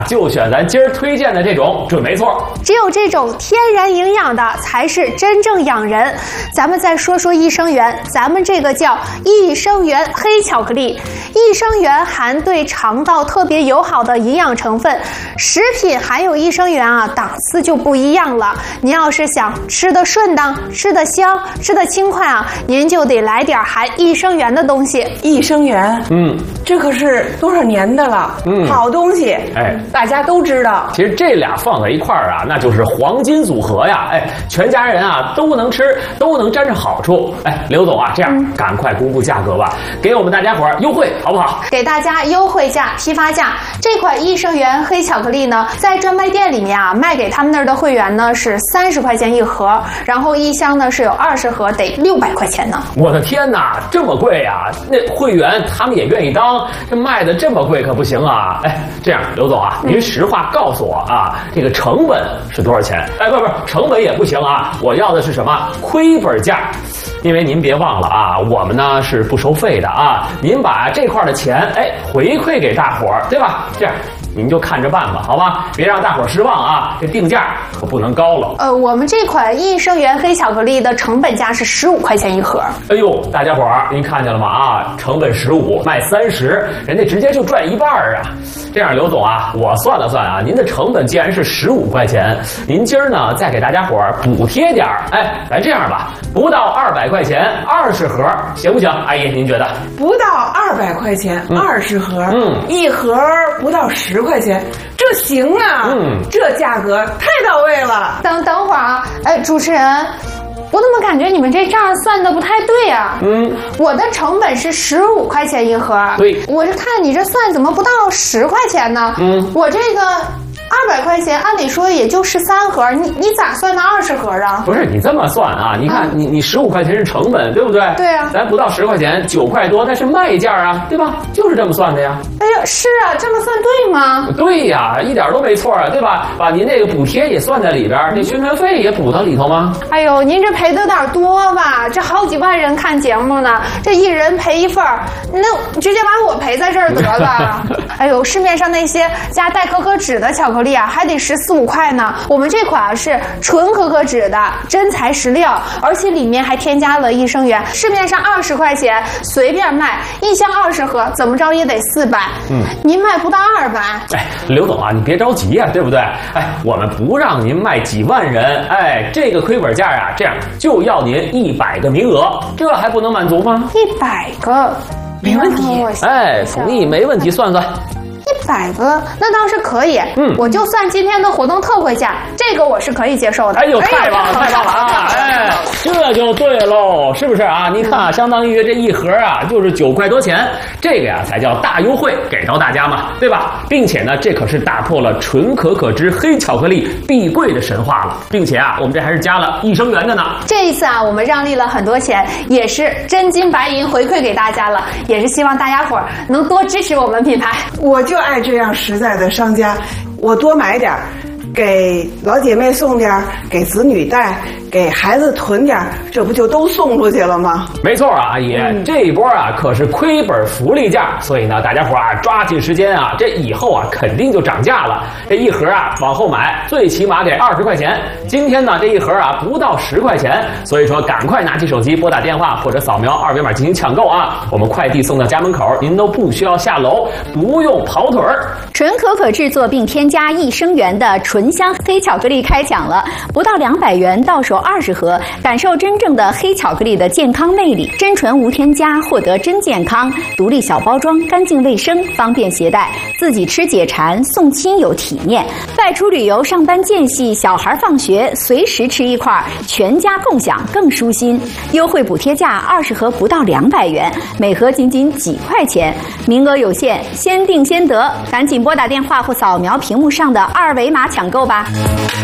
就选咱今儿推荐的这种准没错。 只有这种天然营养的才是真正养人。咱们再说说益生元，咱们这个叫益生元黑巧克力。益生元含对肠道特别友好的营养成分，食品含有益生元啊，档次就不一样了。您要是想吃得顺当、吃得香、吃得轻快啊，您就得来点含益生元的东西。 益生元，这可是多少年的了，好东西，大家都知道。 其实这俩放在一块儿啊，那就是黄金组合呀！全家人啊都能吃，都能沾上好处。刘总啊，这样赶快公布价格吧，给我们大家伙儿优惠好不好？ 给大家优惠价、批发价。这款益生元黑巧克力呢，在专卖店里面啊，卖给他们那儿的会员呢是30块钱一盒，然后一箱呢是有20盒，得600块钱呢。 我的天哪，这么贵呀！那会员他们也愿意当，这卖的这么贵可不行啊！这样，刘总啊，您实话告诉我啊，这个成本是多少钱？不，成本也不行啊，我要的是什么？亏本价。因为您别忘了啊，我们呢是不收费的啊，您把这块的钱回馈给大伙儿，对吧？这样您就看着办吧，好吧？别让大伙儿失望啊，这定价可不能高了。 我们这款益生元黑巧克力的成本价是15块钱一盒。 哎呦，大家伙儿您看见了吗？啊，成本15，卖30，人家直接就赚一半啊！这样，刘总啊，我算了算啊，您的成本既然是15块钱，您今儿呢再给大家伙儿补贴点儿，咱这样吧，不到200块钱20盒，行不行？阿姨，您觉得？不到 200块钱20盒，一盒不到10块钱，这行啊！这价格太到位了。 等会儿啊，主持人。我怎么感觉你们这账算的不太对啊？我的成本是15块钱一盒， 对， 我这看你这算怎么不到10块钱呢？我这个200块钱，按理说也就13盒，你咋算到20盒啊？ 不是你这么算啊？你看你15块钱是成本，对不对？ 对啊， 咱不到10块钱，9块多，那是卖价啊，对吧？就是这么算的呀。 哎呀，是啊，这么算对吗？ 对呀，一点都没错啊，对吧？把您这个补贴也算在里边，这宣传费也补到里头吗？ 哎呦，您这赔的有点多吧？这好几万人看节目呢，这一人赔一份，那直接把我赔在这儿得了。哎呦，市面上那些加代可可脂的巧克力啊，还得14、15块呢。我们这款是纯可可脂的真材实料，而且里面还添加了益生元。市面上20块钱随便卖，一箱20盒，怎么着也得400。您卖不到200。 刘总啊，你别着急呀，对不对？我们不让您卖几万人，这个亏本价啊，这样就要您100个名额，这还不能满足吗 ？100个， 没问题。 同意，没问题，算算。 100个，那倒是可以。我就算今天的活动特惠价，这个我是可以接受的。 哎呦，太棒了，太棒了啊！这就对喽，是不是啊？你看啊，相当于这一盒啊，就是9块多钱，这个呀才叫大优惠给到大家嘛，对吧？并且呢，这可是打破了纯可可脂黑巧克力必贵的神话了，并且啊，我们这还是加了益生元的呢。 这一次啊，我们让利了很多钱，也是真金白银回馈给大家了，也是希望大家伙儿能多支持我们品牌。 我就爱这样实在的商家，我多买点，给老姐妹送点，给子女带，给孩子囤点，这不就都送出去了吗？ 没错啊，阿姨，这一波啊可是亏本福利价，所以呢，大家伙啊抓紧时间啊，这以后啊肯定就涨价了。这一盒啊往后买，最起码得20块钱。今天呢这一盒啊不到10块钱，所以说赶快拿起手机拨打电话或者扫描2维码进行抢购啊，我们快递送到家门口，您都不需要下楼，不用跑腿儿。 纯可可制作并添加益生元的纯香黑巧克力开抢了，不到200元到手20盒，感受真正的黑巧克力的健康魅力，真纯无添加，获得真健康，独立小包装，干净卫生，方便携带，自己吃解馋，送亲友体面，外出旅游、上班间隙、小孩放学，随时吃一块，全家共享更舒心。优惠补贴价20盒不到200元，每盒仅几块钱，名额有限，先定先得，赶紧拨打电话或扫描屏幕上的2维码抢购吧。